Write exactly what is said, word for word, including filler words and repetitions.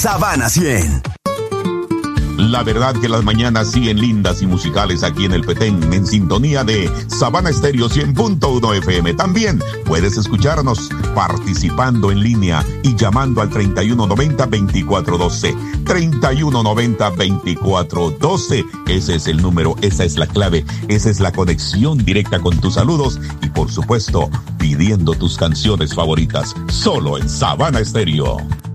Sabana cien. La verdad que las mañanas siguen lindas y musicales aquí en el Petén, en sintonía de Sabana Estéreo cien punto uno F M. También puedes escucharnos participando en línea y llamando al treinta y uno noventa, veinticuatro doce. treinta y uno noventa, veinticuatro doce. Ese es el número, esa es la clave, esa es la conexión directa con tus saludos y, por supuesto, pidiendo tus canciones favoritas, solo en Sabana Estéreo.